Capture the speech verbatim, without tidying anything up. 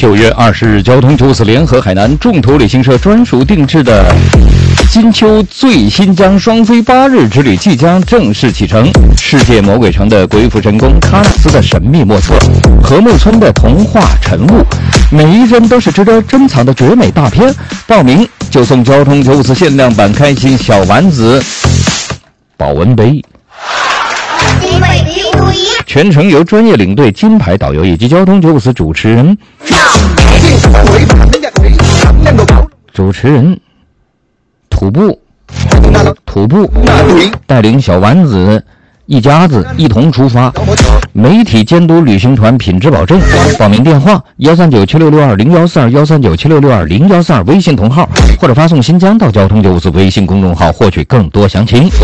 九月二十日，交通九四联合海南众途旅行社专属定制的金秋醉新疆双飞八日之旅即将正式启程。世界魔鬼城的鬼斧神工，喀纳斯的神秘莫测，禾木村的童话晨雾，每一帧都是值得珍藏的绝美大片。报名就送交通九五四限量版开心小丸子保温杯。全程由专业领队、金牌导游以及交通九五四主持人主持人徒步徒步带领小丸子一家子一同出发，媒体监督旅行团品质保证。报名电话幺三九七六六二零幺四二幺三九七六六二零幺四二，微信同号或者发送新疆到交通九五四微信公众号获取更多详情。